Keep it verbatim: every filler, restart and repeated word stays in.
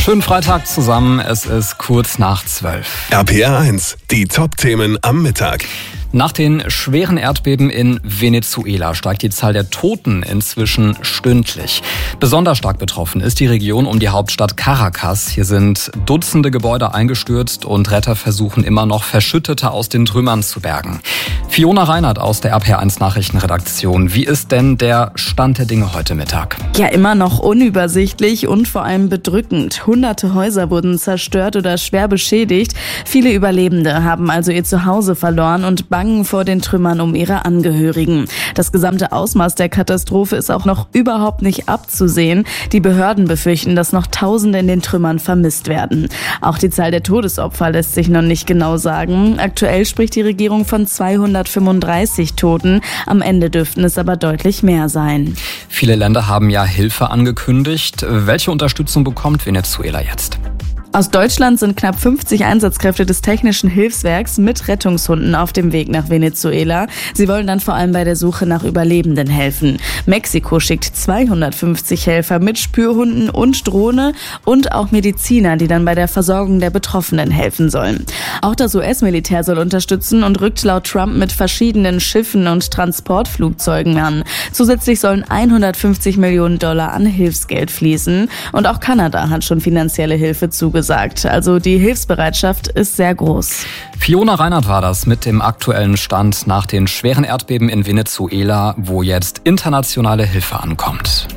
Schönen Freitag zusammen, es ist kurz nach zwölf. R P R eins, die Top-Themen am Mittag. Nach den schweren Erdbeben in Venezuela steigt die Zahl der Toten inzwischen stündlich. Besonders stark betroffen ist die Region um die Hauptstadt Caracas. Hier sind Dutzende Gebäude eingestürzt und Retter versuchen immer noch, Verschüttete aus den Trümmern zu bergen. Fiona Reinhardt aus der R P R eins Nachrichtenredaktion. Wie ist denn der Stand der Dinge heute Mittag? Ja, immer noch unübersichtlich und vor allem bedrückend. Hunderte Häuser wurden zerstört oder schwer beschädigt. Viele Überlebende haben also ihr Zuhause verloren und bangen vor den Trümmern um ihre Angehörigen. Das gesamte Ausmaß der Katastrophe ist auch noch überhaupt nicht abzusehen. Die Behörden befürchten, dass noch Tausende in den Trümmern vermisst werden. Auch die Zahl der Todesopfer lässt sich noch nicht genau sagen. Aktuell spricht die Regierung von zweihundertfünfunddreißig Toten. Am Ende dürften es aber deutlich mehr sein. Viele Länder haben ja Hilfe angekündigt. Welche Unterstützung bekommt Venezuela jetzt? Aus Deutschland sind knapp fünfzig Einsatzkräfte des Technischen Hilfswerks mit Rettungshunden auf dem Weg nach Venezuela. Sie wollen dann vor allem bei der Suche nach Überlebenden helfen. Mexiko schickt zweihundertfünfzig Helfer mit Spürhunden und Drohne und auch Mediziner, die dann bei der Versorgung der Betroffenen helfen sollen. Auch das U S-Militär soll unterstützen und rückt laut Trump mit verschiedenen Schiffen und Transportflugzeugen an. Zusätzlich sollen hundertfünfzig Millionen Dollar an Hilfsgeld fließen. Und auch Kanada hat schon finanzielle Hilfe zugesagt. Also die Hilfsbereitschaft ist sehr groß. Fiona Reinhardt war das mit dem aktuellen Stand nach den schweren Erdbeben in Venezuela, wo jetzt internationale Hilfe ankommt.